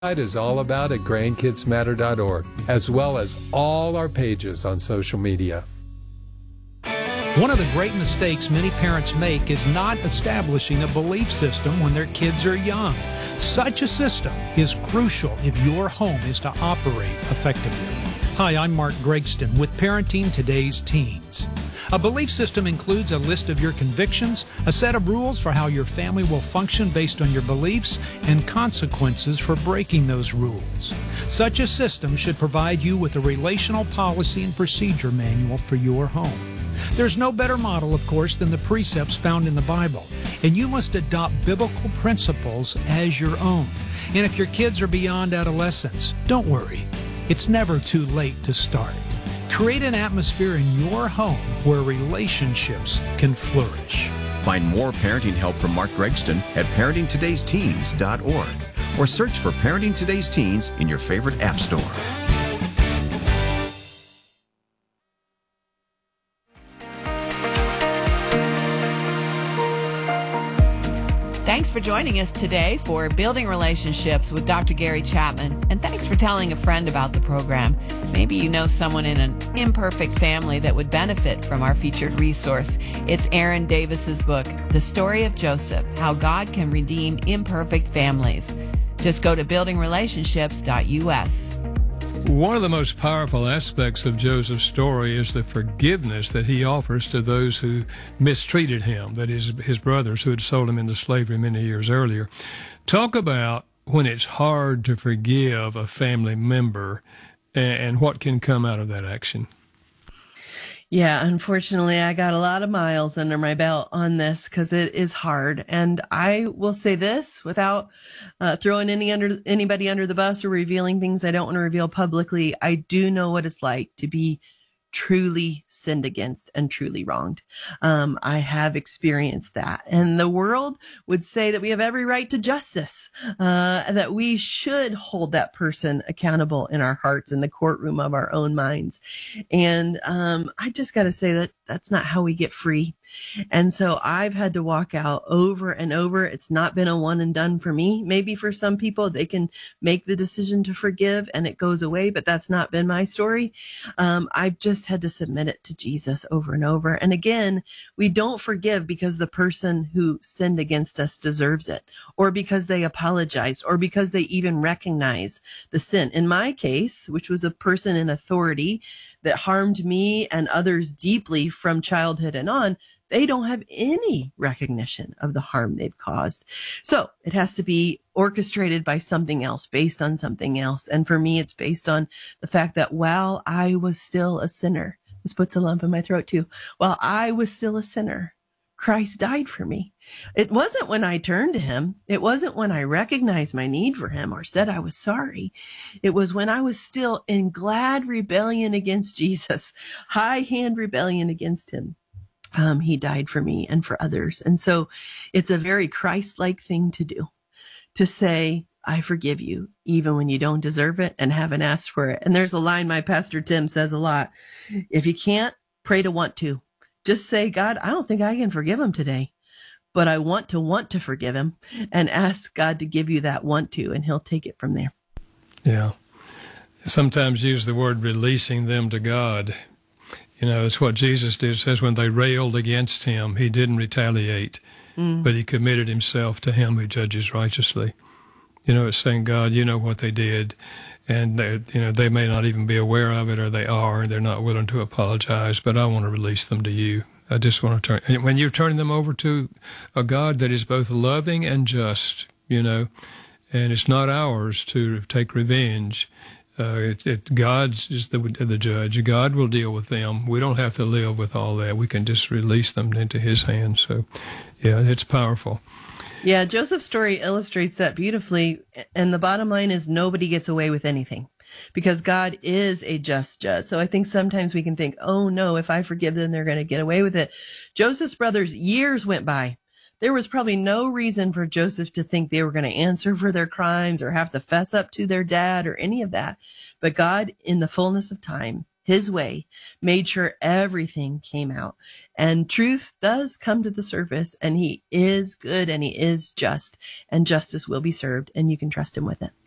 is all about at grandkidsmatter.org, as well as all our pages on social media. One of the great mistakes many parents make is not establishing a belief system when their kids are young. Such a system is crucial if your home is to operate effectively. Hi, I'm Mark Gregston with Parenting Today's Teens. A belief system includes a list of your convictions, a set of rules for how your family will function based on your beliefs, and consequences for breaking those rules. Such a system should provide you with a relational policy and procedure manual for your home. There's no better model, of course, than the precepts found in the Bible, and you must adopt biblical principles as your own. And if your kids are beyond adolescence, don't worry. It's never too late to start. Create an atmosphere in your home where relationships can flourish. Find more parenting help from Mark Gregston at parentingtodaysteens.org or search for Parenting Today's Teens in your favorite app store. Thanks for joining us today for Building Relationships with Dr. Gary Chapman. And thanks for telling a friend about the program. Maybe you know someone in an imperfect family that would benefit from our featured resource. It's Aaron Davis's book, The Story of Joseph, How God Can Redeem Imperfect Families. Just go to buildingrelationships.us. One of the most powerful aspects of Joseph's story is the forgiveness that he offers to those who mistreated him, that is, his brothers who had sold him into slavery many years earlier. Talk about when it's hard to forgive a family member and what can come out of that action. Yeah, unfortunately, I got a lot of miles under my belt on this because it is hard. And I will say this without throwing anybody under the bus or revealing things I don't want to reveal publicly. I do know what it's like to be truly sinned against and truly wronged. I have experienced that. And the world would say that we have every right to justice, that we should hold that person accountable in our hearts in the courtroom of our own minds. And I just got to say that that's not how we get free. And so I've had to walk out over and over. It's not been a one and done for me. Maybe for some people, they can make the decision to forgive and it goes away, but that's not been my story. I've just had to submit it to Jesus over and over. And again, we don't forgive because the person who sinned against us deserves it, or because they apologize, or because they even recognize the sin. In my case, which was a person in authority that harmed me and others deeply from childhood and on, they don't have any recognition of the harm they've caused. So it has to be orchestrated by something else, based on something else. And for me, it's based on the fact that while I was still a sinner, this puts a lump in my throat too, while I was still a sinner, Christ died for me. It wasn't when I turned to him. It wasn't when I recognized my need for him or said I was sorry. It was when I was still in glad rebellion against Jesus, high hand rebellion against him. He died for me and for others. And so it's a very Christ-like thing to do, to say, I forgive you, even when you don't deserve it and haven't asked for it. And there's a line my pastor Tim says a lot. If you can't, pray to want to. Just say, God, I don't think I can forgive him today, but I want to forgive him, and ask God to give you that want to, and he'll take it from there. Yeah. Sometimes use the word releasing them to God. You know, it's what Jesus did. It says when they railed against him, he didn't retaliate, but he committed himself to him who judges righteously. You know, it's saying, God, you know what they did, and they may not even be aware of it, or they are, and they're not willing to apologize, but I want to release them to you. I just want to turn, when you're turning them over to a God that is both loving and just, you know, and it's not ours to take revenge. God's is the judge. God will deal with them. We don't have to live with all that. We can just release them into his hands. So, yeah, it's powerful. Yeah, Joseph's story illustrates that beautifully. And the bottom line is nobody gets away with anything, because God is a just judge. So I think sometimes we can think, oh no, if I forgive them, they're going to get away with it. Joseph's brothers, years went by. There was probably no reason for Joseph to think they were going to answer for their crimes or have to fess up to their dad or any of that. But God, in the fullness of time, his way, made sure everything came out. And truth does come to the surface, and he is good and he is just, and justice will be served, and you can trust him with it.